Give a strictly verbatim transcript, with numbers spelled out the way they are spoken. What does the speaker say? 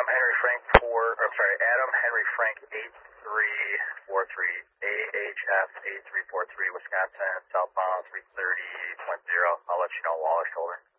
Adam Henry Frank four. Or, I'm sorry, Adam Henry Frank eight three four three. A H F eight three four three, Wisconsin, southbound three thirty point zero. I'll let you know Wallace shoulder.